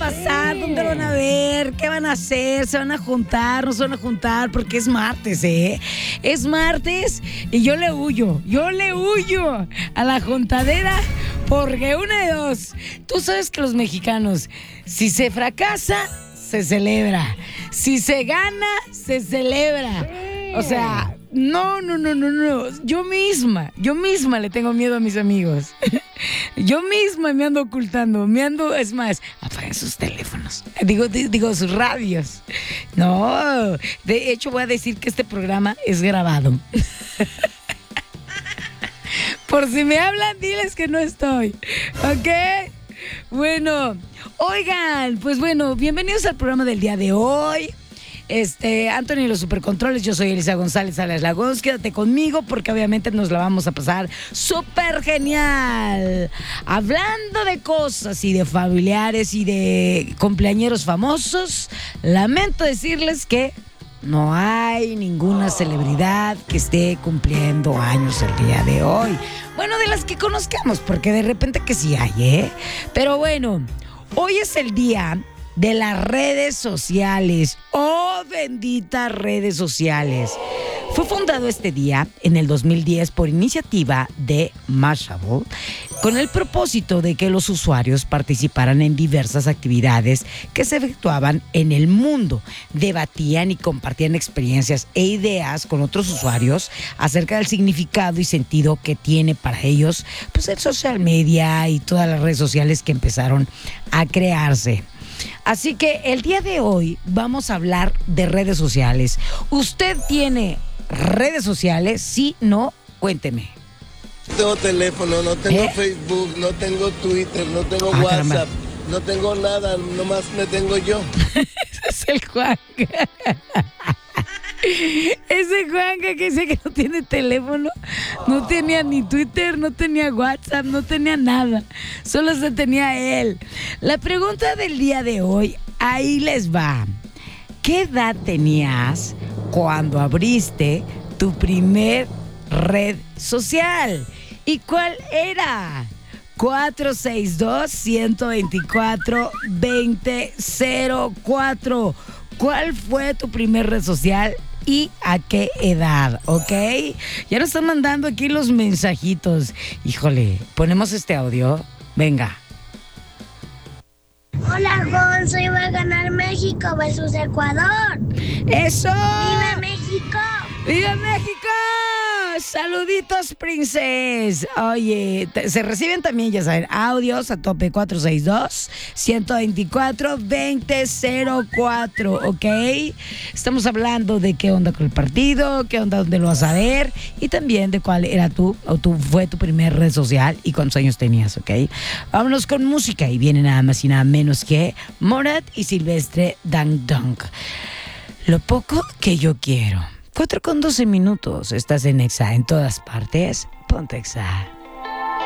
pasar? ¿Dónde van a ver? ¿Qué van a hacer? ¿Se van a juntar? ¿No se van a juntar? Porque es martes, ¿eh? Es martes y yo le huyo a la juntadera porque una de dos. Tú sabes que los mexicanos, si se fracasa, se celebra. Si se gana, se celebra. O sea, no. Yo misma le tengo miedo a mis amigos. Yo misma me ando ocultando, es más, apaguen sus teléfonos. Digo sus radios. No, de hecho voy a decir que este programa es grabado. Por si me hablan, diles que no estoy. ¿Ok? Bueno, oigan, pues bueno, bienvenidos al programa del día de hoy. Anthony los supercontroles, yo soy Elisa González Salas Lagos. Quédate conmigo porque obviamente nos la vamos a pasar súper genial. Hablando de cosas y de familiares y de cumpleañeros famosos, lamento decirles que no hay ninguna celebridad que esté cumpliendo años el día de hoy. Bueno, de las que conozcamos, porque de repente que sí hay, ¿eh? Pero bueno, hoy es el día de las redes sociales. ¡Oh, benditas redes sociales! Fue fundado este día en el 2010 por iniciativa de Mashable con el propósito de que los usuarios participaran en diversas actividades que se efectuaban en el mundo, debatían y compartían experiencias e ideas con otros usuarios acerca del significado y sentido que tiene para ellos pues el social media y todas las redes sociales que empezaron a crearse. Así que el día de hoy vamos a hablar de redes sociales. ¿Usted tiene redes sociales? Sí, no, cuénteme. No tengo teléfono, no tengo Facebook, no tengo Twitter, no tengo WhatsApp, caramba. No tengo nada, nomás me tengo yo. Ese es el Juan. Ese Juanca que dice que no tiene teléfono, no tenía ni Twitter, no tenía WhatsApp, no tenía nada, solo se tenía él. La pregunta del día de hoy, ahí les va. ¿Qué edad tenías cuando abriste tu primer red social? ¿Y cuál era? 462-124-2004. ¿Cuál fue tu primer red social? ¿Y a qué edad? ¿Ok? Ya nos están mandando aquí los mensajitos. Híjole, ¿ponemos este audio? Venga. Hola, Gonzo, iba a ganar México versus Ecuador. ¡Eso! ¡Viva México! ¡Viva México! Saluditos, princes. Oye, se reciben también, ya saben, audios a tope 462-124-2004, ¿ok? Estamos hablando de qué onda con el partido, qué onda, dónde lo vas a ver y también de cuál era fue tu primer red social y cuántos años tenías, ¿ok? Vámonos con música y viene nada más y nada menos que Morat y Silvestre Dang Dong. Lo poco que yo quiero. 4:12 minutos. Estás en Exa en todas partes. Ponte Exa.